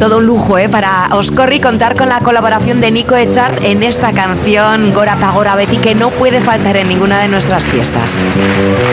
todo un lujo para Oscorri contar con la colaboración de Nico Echart en esta canción Gora Pagora Beti, que no puede faltar en ninguna de nuestras fiestas.